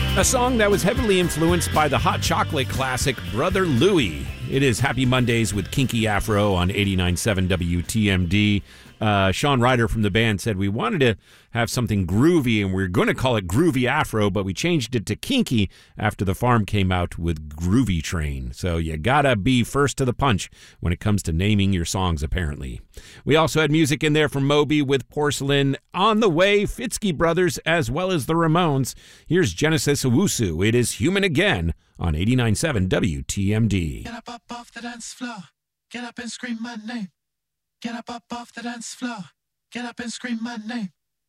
A song that was heavily influenced by the hot chocolate classic Brother Louie. It is Happy Mondays with Kinky Afro on 89.7 WTMD. Sean Ryder from the band said we wanted to have something groovy, and we are going to call it Groovy Afro, but we changed it to Kinky after The Farm came out with Groovy Train. So you gotta be first to the punch when it comes to naming your songs, apparently. We also had music in there from Moby with Porcelain, On the Way, Fitzky Brothers, as well as the Ramones. Here's Genesis Owusu. It is Human Again on 89.7 WTMD. Get up off the dance floor. Get up and scream my name. Get up off the dance floor. Get up and scream my name.